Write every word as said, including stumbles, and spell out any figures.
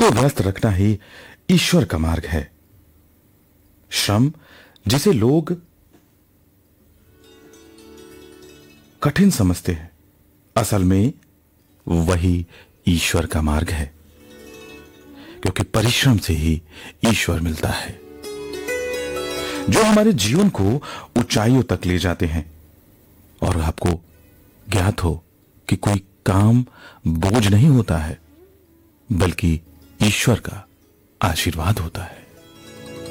को व्यस्त रखना ही ईश्वर का मार्ग है। श्रम जिसे लोग कठिन समझते हैं, असल में वही ईश्वर का मार्ग है, क्योंकि परिश्रम से ही ईश्वर मिलता है, जो हमारे जीवन को ऊंचाइयों तक ले जाते हैं। और आपको ज्ञात हो कि कोई काम बोझ नहीं होता है, बल्कि ईश्वर का आशीर्वाद होता है।